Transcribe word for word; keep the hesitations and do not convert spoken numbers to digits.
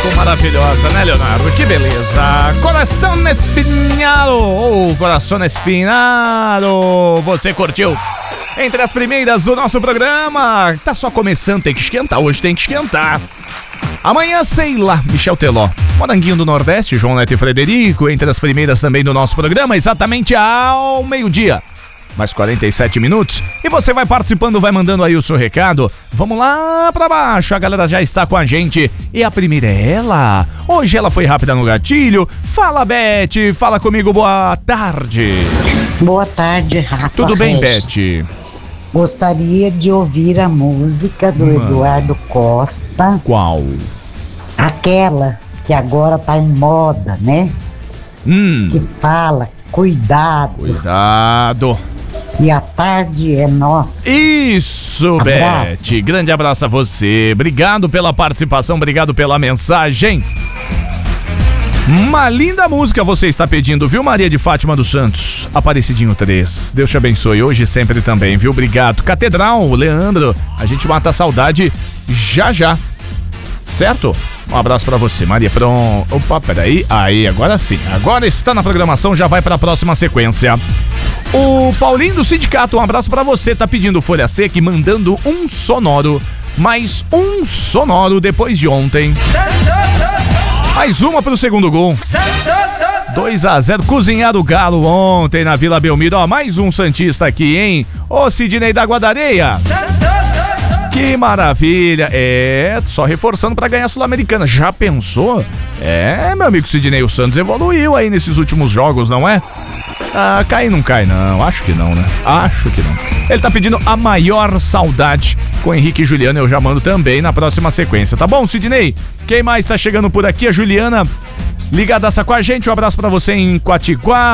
ficou maravilhosa, né, Leonardo? Que beleza. Coração espinhado, ou oh, coração espinado. Você curtiu? Entre as primeiras do nosso programa. Tá só começando, tem que esquentar. Hoje tem que esquentar. Amanhã, sei lá, Michel Teló. Moranguinho do Nordeste, João Neto e Frederico. Entre as primeiras também do nosso programa, exatamente ao meio-dia. Mais quarenta e sete minutos. E você vai participando, vai mandando aí o seu recado. Vamos lá pra baixo, a galera já está com a gente. E a primeira é ela. Hoje ela foi rápida no gatilho. Fala, Beth, fala comigo, boa tarde. Boa tarde, Rafa. Tudo bem, Regi. Beth? Gostaria de ouvir a música do Mano. Eduardo Costa. Qual? Aquela que agora tá em moda, né? Hum. Que fala, cuidado. Cuidado. E a tarde é nossa. Isso, abraço. Beth. Grande abraço a você. Obrigado pela participação, obrigado pela mensagem. Uma linda música você está pedindo, viu, Maria de Fátima dos Santos? Aparecidinho três. Deus te abençoe hoje e sempre também, viu? Obrigado. Catedral, Leandro, a gente mata a saudade já já. Certo? Um abraço pra você, Maria. Pronto. Opa, peraí. Aí, agora sim. Agora está na programação, já vai pra próxima sequência. O Paulinho do Sindicato, um abraço pra você. Tá pedindo Folha Seca e mandando um sonoro. Mais um sonoro depois de ontem. Mais uma pro segundo gol. dois a zero. Cozinhado o Galo ontem na Vila Belmiro. Ó, mais um santista aqui, hein? Ô, Sidney da Guadareia. Que maravilha. É, só reforçando pra ganhar a Sul-Americana. Já pensou? É, meu amigo Sidney, o Santos evoluiu aí nesses últimos jogos, não é? Ah, cai não cai não, acho que não, né? Acho que não. Ele tá pedindo A Maior Saudade com Henrique e Juliana, eu já mando também na próxima sequência, tá bom, Sidney? Quem mais tá chegando por aqui? A Juliana ligadaça com a gente, um abraço pra você em Quatiguá.